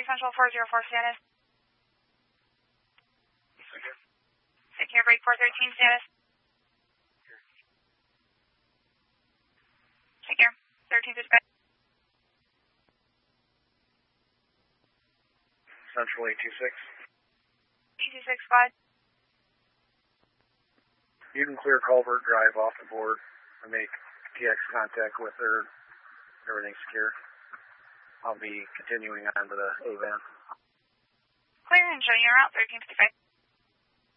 Central 404 status. Secure break 413 status. Secure 13 dispatch. Central 826. 826 5. You can clear Culvert Drive off the board and make TX contact with her. Everything's secure. I'll be continuing on to the A-van. Clear and show you route 1355.